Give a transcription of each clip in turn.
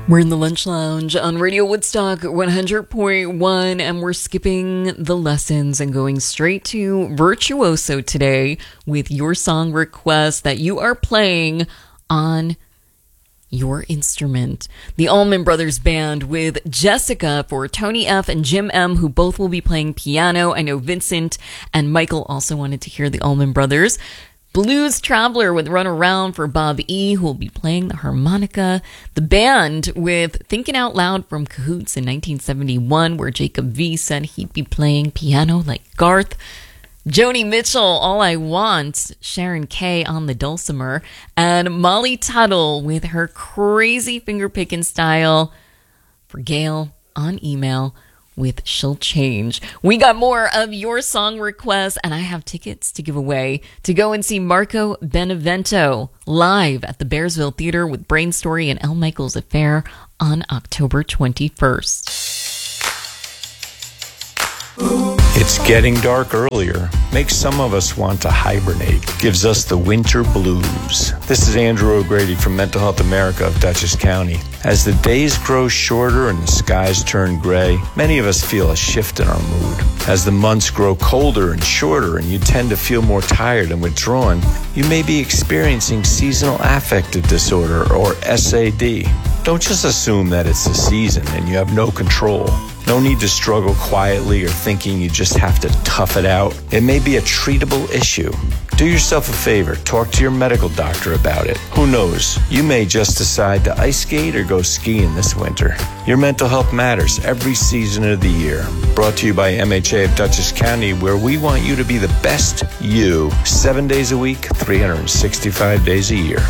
We're in the Lunch Lounge on Radio Woodstock 100.1, and we're skipping the lessons and going straight to Virtuoso today with your song request that you are playing on your instrument. The Allman Brothers Band with Jessica for Tony F. and Jim M., who both will be playing piano. I know Vincent and Michael also wanted to hear the Allman Brothers. Blues Traveler with Run Around for Bob E., who will be playing the harmonica. The band with Thinking Out Loud from Cahoots in 1971, where Jacob V said he'd be playing piano like Garth. Joni Mitchell, All I Want, Sharon Kay on the dulcimer, and Molly Tuttle with her crazy finger-picking style for Gail on email with She'll Change. We got more of your song requests, and I have tickets to give away to go and see Marco Benevento live at the Bearsville Theater with Brain Story and El Michaels Affair on October 21st. It's getting dark earlier. Makes some of us want to hibernate. Gives us the winter blues. This is Andrew O'Grady from Mental Health America of Dutchess County. As the days grow shorter and the skies turn gray, many of us feel a shift in our mood. As the months grow colder and shorter and you tend to feel more tired and withdrawn, you may be experiencing seasonal affective disorder, or SAD. Don't just assume that it's the season and you have no control. No need to struggle quietly or thinking you just have to tough it out. It may be a treatable issue. Do yourself a favor, talk to your medical doctor about it. Who knows, you may just decide to ice skate or go skiing this winter. Your mental health matters every season of the year. Brought to you by MHA of Dutchess County, where we want you to be the best you, 7 days a week, 365 days a year.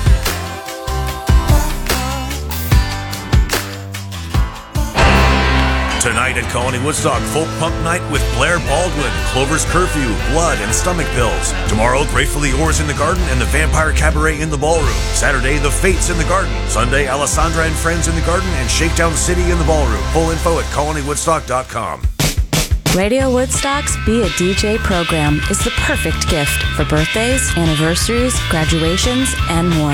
Tonight at Colony Woodstock, Folk Punk Night with Blair Baldwin, Clover's Curfew, Blood, and Stomach Pills. Tomorrow, Gratefully Yours in the Garden and the Vampire Cabaret in the Ballroom. Saturday, The Fates in the Garden. Sunday, Alessandra and Friends in the Garden and Shakedown City in the Ballroom. Full info at colonywoodstock.com. Radio Woodstock's Be a DJ program is the perfect gift for birthdays, anniversaries, graduations, and more.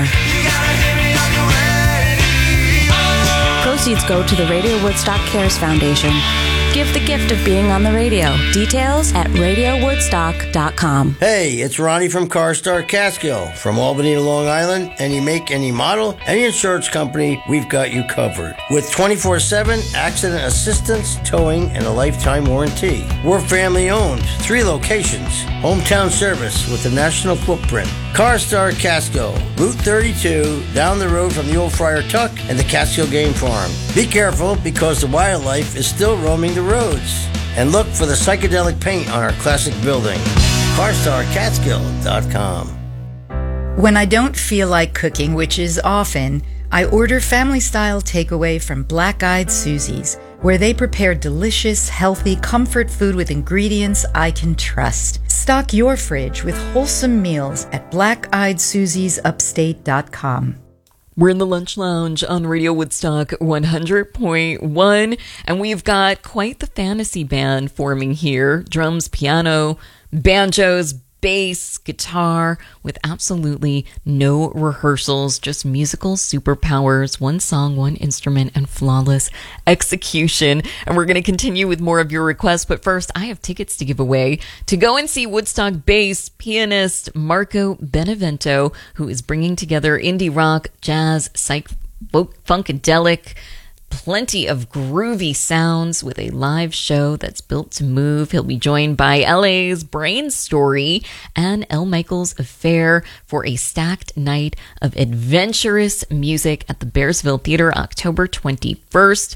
Proceeds go to the Radio Woodstock Cares Foundation. Give the gift of being on the radio. Details at radiowoodstock.com. Hey, it's Ronnie from CarStar Catskill. From Albany to Long Island, any make, any model, any insurance company, we've got you covered. With 24/7 accident assistance, towing, and a lifetime warranty. We're family owned, 3 locations. Hometown service with a national footprint. CarStar Catskill, Route 32, down the road from the old Friar Tuck and the Catskill Game Farm. Be careful because the wildlife is still roaming the roads. And look for the psychedelic paint on our classic building. CarstarCatskill.com. When I don't feel like cooking, which is often, I order family-style takeaway from Black Eyed Susie's, where they prepare delicious, healthy, comfort food with ingredients I can trust. Stock your fridge with wholesome meals at blackeyedsusiesupstate.com. We're in the Lunch Lounge on Radio Woodstock 100.1, and we've got quite the fantasy band forming here. Drums, piano, banjos, bass, guitar, with absolutely no rehearsals, just musical superpowers, one song, one instrument, and flawless execution. And we're going to continue with more of your requests, but first, I have tickets to give away to go and see Woodstock-based pianist Marco Benevento, who is bringing together indie rock, jazz, psych, funkadelic, plenty of groovy sounds with a live show that's built to move. He'll be joined by LA's Brain Story and El Michaels Affair for a stacked night of adventurous music at the Bearsville Theater, October 21st.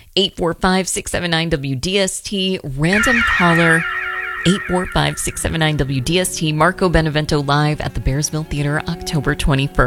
845-679-WDST, random caller 845-679-WDST, Marco Benevento live at the Bearsville Theater, October 21st.